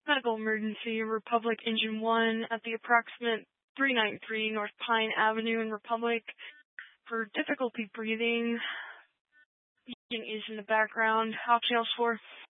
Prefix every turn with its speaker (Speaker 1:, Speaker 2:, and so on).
Speaker 1: Medical emergency, Republic Engine 1 at the approximate 393 North Pine Avenue in Republic. For difficulty breathing, beeping is in the background. Optionals for